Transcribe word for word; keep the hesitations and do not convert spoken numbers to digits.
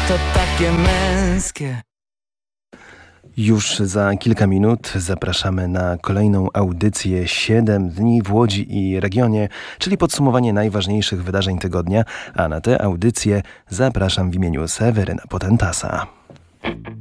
to takie męskie. Już za kilka minut zapraszamy na kolejną audycję siedem dni w Łodzi i regionie, czyli podsumowanie najważniejszych wydarzeń tygodnia, a na tę audycję zapraszam w imieniu Seweryna Potentasa.